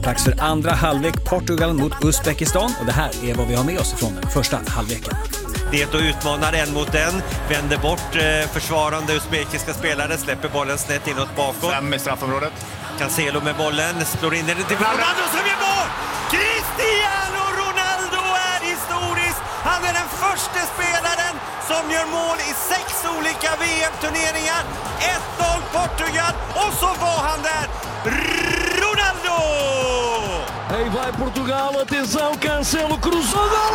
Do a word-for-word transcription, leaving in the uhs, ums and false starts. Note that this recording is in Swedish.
Dags för andra halvlek, Portugal mot Uzbekistan, och det här är vad vi har med oss från den första halvleken. Det och utmanar en mot en, vänder bort eh, försvarande uzbekiska spelare, släpper bollen snett inåt bakåt. Fem i straffområdet. Cancelo med bollen, slår in den till Ronaldo som gör mål! Cristiano Ronaldo är historisk! Han är den första spelaren som gör mål i sex olika V M-turneringar. ett noll Portugal, och så var han där! Ronaldo! Aí vai Portugal, atenção, Cancelo cruzou.